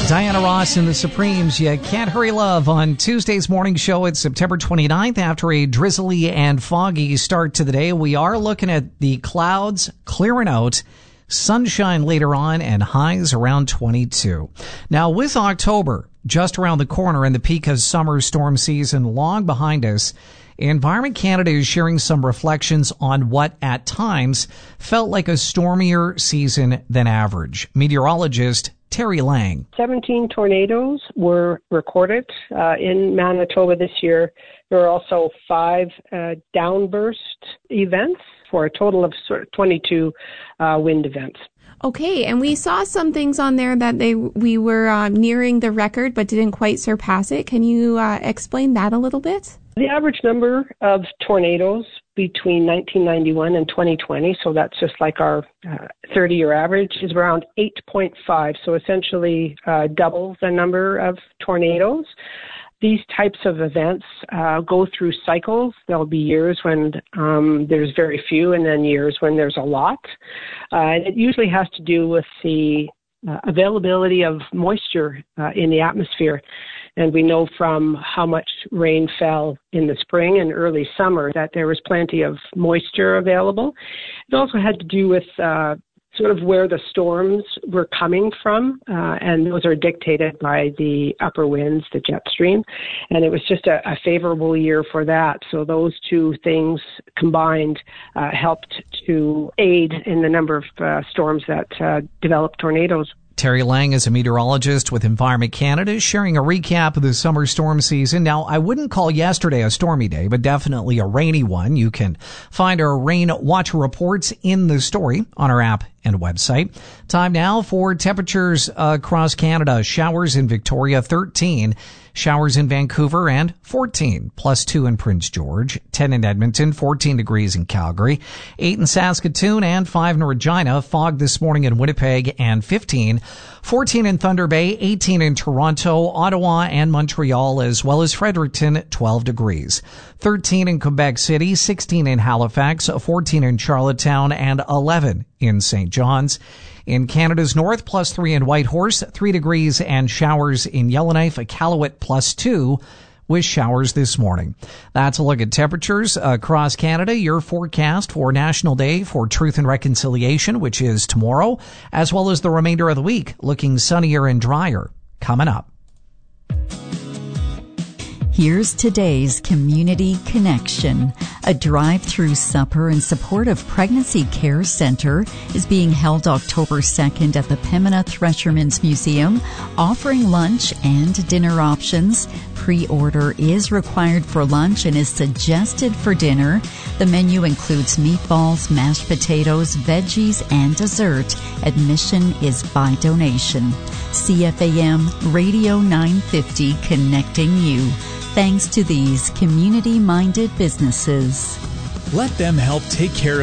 Diana Ross and the Supremes, You Can't Hurry Love on Tuesday's morning show. It's September 29th. After a drizzly and foggy start to the day, we are looking at the clouds clearing out, sunshine later on, and highs around 22. Now, with October just around the corner and the peak of summer storm season long behind us, Environment Canada is sharing some reflections on what at times felt like a stormier season than average. Meteorologist Terry Lang. 17 tornadoes were recorded in Manitoba this year. There were also 5 downburst events for a total of 22 wind events. Okay, and we saw some things on there that we were nearing the record but didn't quite surpass it. Can you explain that a little bit? The average number of tornadoes between 1991 and 2020, so that's just like our 30-year average, is around 8.5, so essentially double the number of tornadoes. These types of events go through cycles. There'll be years when there's very few and then years when there's a lot. And it usually has to do with the availability of moisture in the atmosphere. And we know from how much rain fell in the spring and early summer that there was plenty of moisture available. It also had to do with sort of where the storms were coming from, and those are dictated by the upper winds, the jet stream, and it was just a favorable year for that. So those two things combined helped to aid in the number of storms that developed tornadoes. Terry Lang is a meteorologist with Environment Canada, sharing a recap of the summer storm season. Now, I wouldn't call yesterday a stormy day, but definitely a rainy one. You can find our rain watch reports in the story on our app and website. Time now for temperatures across Canada. Showers in Victoria, 13. Showers in Vancouver, and 14. +2 in Prince George. 10 in Edmonton. 14 degrees in Calgary. 8 in Saskatoon, and 5 in Regina. Fog this morning in Winnipeg, and 15. 14 in Thunder Bay. 18 in Toronto, Ottawa, and Montreal, as well as Fredericton. 12 degrees. 13 in Quebec City. 16 in Halifax. 14 in Charlottetown, and 11 in St. John's. In Canada's north, +3 in Whitehorse, 3 degrees, and showers in Yellowknife, Iqaluit, +2 with showers this morning. That's a look at temperatures across Canada. Your forecast for National Day for Truth and Reconciliation, which is tomorrow, as well as the remainder of the week, looking sunnier and drier. Coming up. Here's today's Community Connection. A drive-through supper in support of Pregnancy Care Center is being held October 2nd at the Pembina Threshermen's Museum, offering lunch and dinner options. Pre-order is required for lunch and is suggested for dinner. The menu includes meatballs, mashed potatoes, veggies, and dessert. Admission is by donation. CFAM Radio 950, connecting you. Thanks to these community-minded businesses. Let them help take care of